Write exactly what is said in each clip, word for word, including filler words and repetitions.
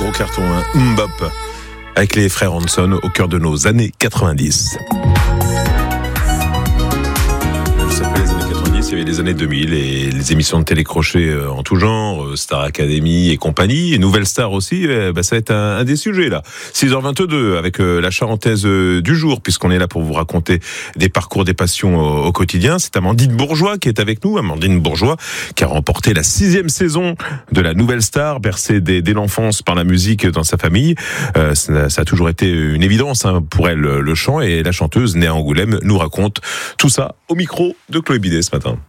gros carton, hein. Mbop, avec les frères Hanson au cœur de nos années quatre-vingt-dix. Il y avait les années deux mille et les émissions de télécrochet en tout genre, Star Academy et compagnie, et Nouvelle Star aussi, bah ça va être un, un des sujets là. six heures vingt-deux avec la charentaise du jour, puisqu'on est là pour vous raconter des parcours, des passions au, au quotidien. C'est Amandine Bourgeois qui est avec nous, Amandine Bourgeois qui a remporté la sixième saison de la Nouvelle Star, bercée dès, dès l'enfance par la musique dans sa famille. Euh, ça, ça a toujours été une évidence hein, pour elle le chant, et la chanteuse née à Angoulême nous raconte tout ça au micro de Chloé Bidet ce matin.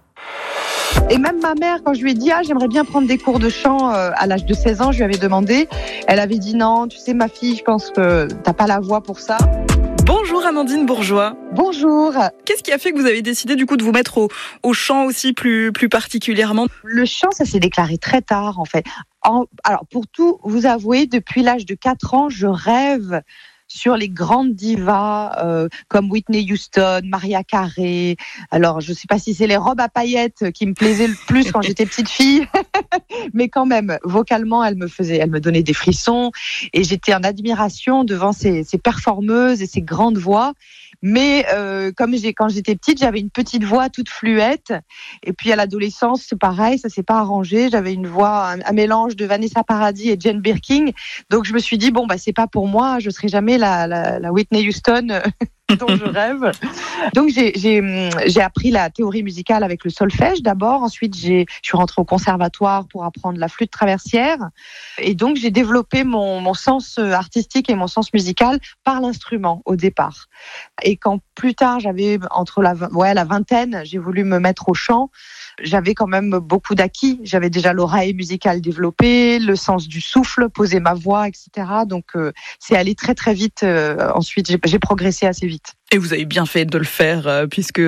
Et même ma mère, quand je lui ai dit « Ah, j'aimerais bien prendre des cours de chant euh, à l'âge de seize ans », je lui avais demandé. Elle avait dit « Non, tu sais ma fille, je pense que t'as pas la voix pour ça. » Bonjour Amandine Bourgeois. Bonjour. Qu'est-ce qui a fait que vous avez décidé du coup de vous mettre au, au chant aussi plus, plus particulièrement ? Le chant, ça s'est déclaré très tard en fait. En, alors pour tout vous avouer, depuis l'âge de quatre ans, je rêve sur les grandes divas euh, comme Whitney Houston, Mariah Carey. Alors, je ne sais pas si c'est les robes à paillettes qui me plaisaient le plus quand j'étais petite fille, mais quand même, vocalement, elle me faisait, elle me donnait des frissons, et j'étais en admiration devant ces, ces performeuses et ces grandes voix. Mais euh, comme j'ai, quand j'étais petite, j'avais une petite voix toute fluette. Et puis à l'adolescence, c'est pareil, ça s'est pas arrangé. J'avais une voix, un, un mélange de Vanessa Paradis et Jane Birkin. Donc je me suis dit bon bah c'est pas pour moi. Je serai jamais la, la, la Whitney Houston dont je rêve. Donc j'ai, j'ai, j'ai appris la théorie musicale avec le solfège d'abord. Ensuite j'ai, je suis rentrée au conservatoire pour apprendre la flûte traversière. Et donc j'ai développé mon, mon sens artistique et mon sens musical par l'instrument au départ. Et quand plus tard j'avais entre la, ouais, la vingtaine, j'ai voulu me mettre au chant. J'avais quand même beaucoup d'acquis. J'avais déjà l'oreille musicale développée, le sens du souffle, poser ma voix, et cetera. Donc euh, c'est allé très très vite. Euh, ensuite j'ai, j'ai progressé assez vite. Et vous avez bien fait de le faire euh, puisque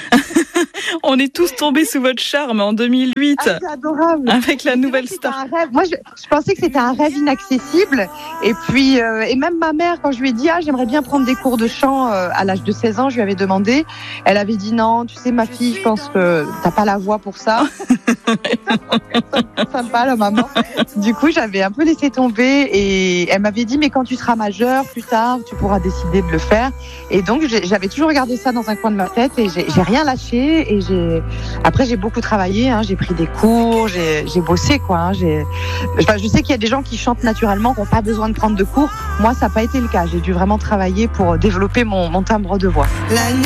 on est tous tombés sous votre charme en deux mille huit. Ah, c'est adorable. Avec la Nouvelle Star. Un rêve. Moi, je, je pensais que c'était un rêve inaccessible. Et puis, euh, et même ma mère, quand je lui ai dit, ah, j'aimerais bien prendre des cours de chant euh, à l'âge de seize ans, je lui avais demandé. Elle avait dit non, tu sais, ma fille, je pense que t'as pas la voix pour ça. Sympa, la maman. Du coup, j'avais un peu laissé tomber, et elle m'avait dit, mais quand tu seras majeure, plus tard, tu pourras décider de le faire. Et donc, j'avais toujours gardé ça dans un coin de ma tête, et j'ai, j'ai rien lâché. Et j'ai, après, j'ai beaucoup travaillé, hein, j'ai pris des cours, j'ai, j'ai bossé, quoi. Hein, j'ai, enfin, je sais qu'il y a des gens qui chantent naturellement, qui n'ont pas besoin de prendre de cours. Moi, ça n'a pas été le cas. J'ai dû vraiment travailler pour développer mon, mon timbre de voix. La